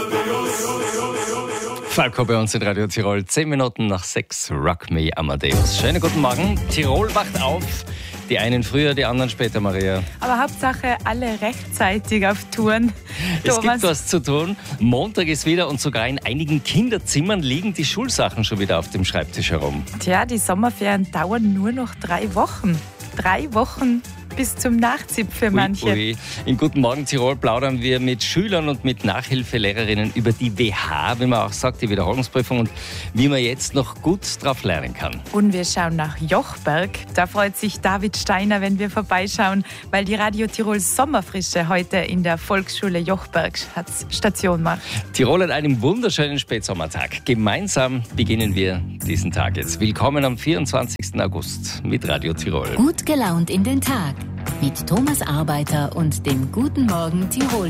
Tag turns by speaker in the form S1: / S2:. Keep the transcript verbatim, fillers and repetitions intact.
S1: Falco bei uns in Radio Tirol. Zehn Minuten nach sechs. Rock Me Amadeus. Schönen guten Morgen. Tirol wacht auf. Die einen früher, die anderen später, Maria.
S2: Aber Hauptsache alle rechtzeitig auf Touren.
S1: Es
S2: Thomas.
S1: gibt was zu tun. Montag ist wieder und sogar in einigen Kinderzimmern liegen die Schulsachen schon wieder auf dem Schreibtisch herum.
S2: Tja, die Sommerferien dauern nur noch drei Wochen. Drei Wochen bis zum Nachzip für manche.
S1: Ui, ui. In Guten Morgen Tirol plaudern wir mit Schülern und mit Nachhilfelehrerinnen über die W H, wie man auch sagt, die Wiederholungsprüfung, und wie man jetzt noch gut drauf lernen kann.
S2: Und wir schauen nach Jochberg. Da freut sich David Steiner, wenn wir vorbeischauen, weil die Radio Tirol Sommerfrische heute in der Volksschule Jochberg Station macht.
S1: Tirol an einem wunderschönen Spätsommertag. Gemeinsam beginnen wir diesen Tag jetzt. Willkommen am vierundzwanzigsten August mit Radio Tirol.
S3: Gut gelaunt in den Tag mit Thomas Arbeiter und dem Guten Morgen Tirol.